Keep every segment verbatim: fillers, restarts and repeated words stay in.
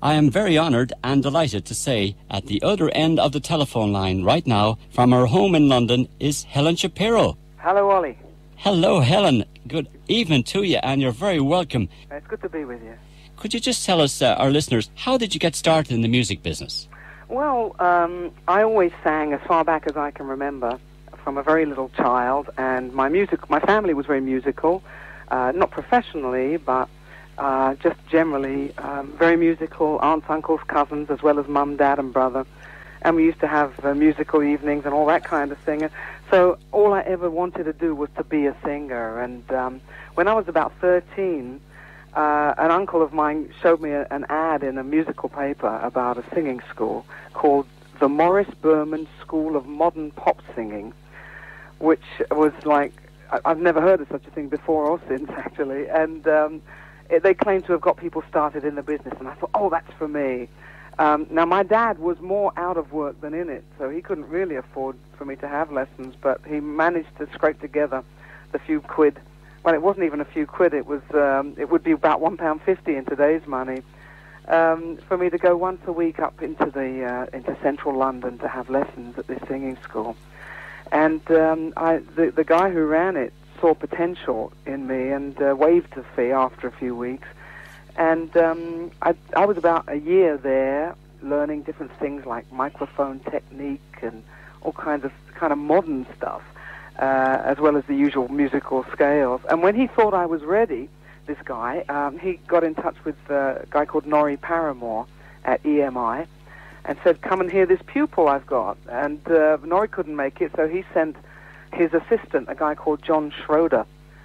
I am very honoured and delighted to say at the other end of the telephone line right now from her home in London is Helen Shapiro. Hello, Ollie. Hello, Helen. Good evening to you, and you're very welcome. It's good to be with you. Could you just tell us, uh, our listeners, how did you get started in the music business? Well, um, I always sang as far back as I can remember, from a very little child, and my music, my family was very musical, uh, not professionally, but uh, just generally um, very musical, aunts, uncles, cousins, as well as mum, dad, and brother. And we used to have uh, musical evenings and all that kind of thing. So all I ever wanted to do was to be a singer. And um, when I was about thirteen, uh, an uncle of mine showed me a, an ad in a musical paper about a singing school called the Morris Berman School of Modern Pop Singing, which was like, I've never heard of such a thing before or since, actually. And um, it, they claimed to have got people started in the business. And I thought, oh, that's for me. Um, now, my dad was more out of work than in it, so he couldn't really afford for me to have lessons, but he managed to scrape together the few quid. Well, it wasn't even a few quid. It was. Um, it would be about one pound fifty in today's money um, for me to go once a week up into the uh, into central London to have lessons at this singing school. And um, I, the, the guy who ran it saw potential in me and uh, waived the fee after a few weeks. And um, I, I was about a year there learning different things like microphone technique and all kinds of kind of modern stuff, uh, as well as the usual musical scales. And when he thought I was ready, this guy, um, he got in touch with uh, a guy called Norrie Paramore at E M I and said, come and hear this pupil I've got. And uh, Norrie couldn't make it, so he sent his assistant, a guy called John Schroeder.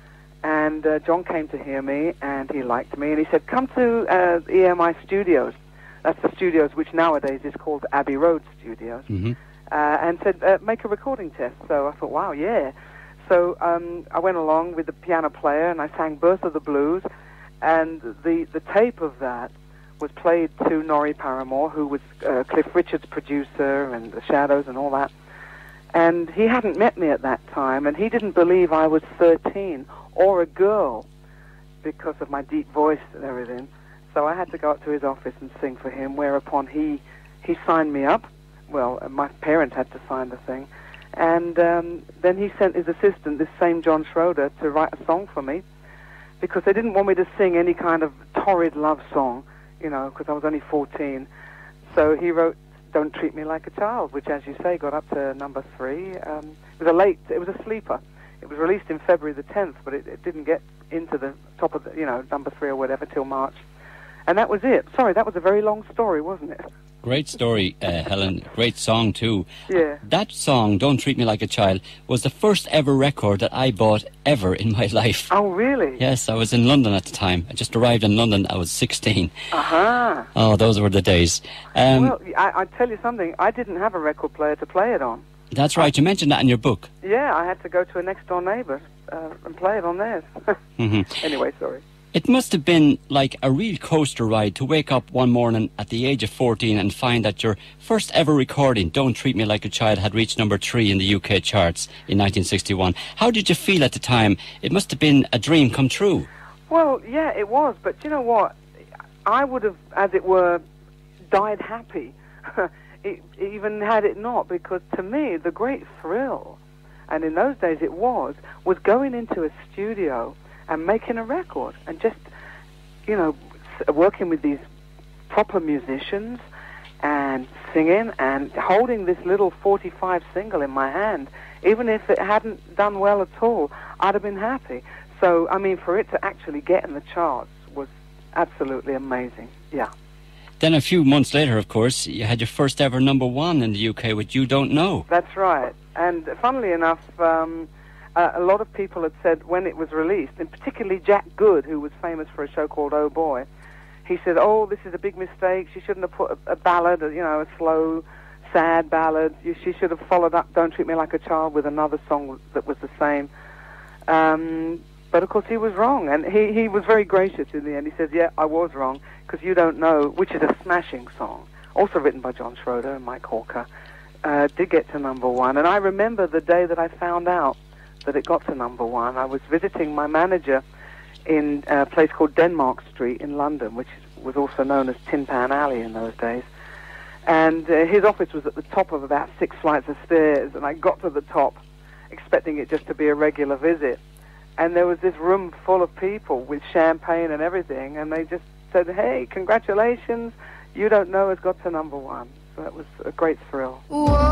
And uh, John came to hear me, and he liked me, and he said, come to uh, E M I Studios. That's the studios which nowadays is called Abbey Road Studios. Mm-hmm. Uh, and said, uh, make a recording test. So I thought, wow, yeah. So um, I went along with the piano player, and I sang Birth of the Blues, and the, the tape of that was played to Norrie Paramore, who was uh, Cliff Richard's producer, and The Shadows and all that. And he hadn't met me at that time, and he didn't believe I was thirteen or a girl because of my deep voice and everything. So I had to go up to his office and sing for him, whereupon he he signed me up. Well, my parents had to sign the thing. And um, then he sent his assistant, this same John Schroeder, to write a song for me because they didn't want me to sing any kind of torrid love song, you know, because I was only fourteen. So he wrote Don't Treat Me Like a Child, which, as you say, got up to number three. Um, it was a late, it was a sleeper. It was released in February the tenth, but it, it didn't get into the top of the, you know, number three or whatever till March. And that was it. Sorry, that was a very long story, wasn't it? Great story, uh, Helen. Great song, too. Yeah. That song, Don't Treat Me Like a Child, was the first ever record that I bought ever in my life. Oh, really? Yes, I was in London at the time. I just arrived in London. I was sixteen. Uh-huh. Oh, those were the days. Um, well, I, I tell you something. I didn't have a record player to play it on. That's right. You mentioned that in your book. Yeah, I had to go to a next-door neighbour uh, and play it on theirs. Mm-hmm. Anyway, sorry. It must have been like a real coaster ride to wake up one morning at the age of fourteen and find that your first ever recording, Don't Treat Me Like a Child, had reached number three in the U K charts in nineteen sixty-one. How did you feel at the time? It must have been a dream come true. Well, yeah, it was. But you know what? I would have, as it were, died happy, it, even had it not, because to me, the great thrill, and in those days it was, was going into a studio and making a record and just, you know, working with these proper musicians and singing and holding this little forty-five single in my hand. Even if it hadn't done well at all, I'd have been happy. So, I mean, for it to actually get in the charts was absolutely amazing, yeah. Then a few months later, of course, you had your first ever number one in the U K with You Don't Know. That's right. And funnily enough, um, uh, a lot of people had said when it was released, and particularly Jack Good, who was famous for a show called Oh Boy, he said, oh, this is a big mistake. She shouldn't have put a, a ballad, you know, a slow, sad ballad. You, she should have followed up Don't Treat Me Like a Child with another song that was the same. Um, but, of course, he was wrong. And he, he was very gracious in the end. He says, yeah, I was wrong, because You Don't Know, which is a smashing song, also written by John Schroeder and Mike Hawker, uh, did get to number one. And I remember the day that I found out that it got to number one. I was visiting my manager in a place called Denmark Street in London, which was also known as Tin Pan Alley in those days. And uh, his office was at the top of about six flights of stairs, and I got to the top expecting it just to be a regular visit. And there was this room full of people with champagne and everything, and they just said, "Hey, congratulations, You Don't Know has got to number one." So that was a great thrill. Whoa.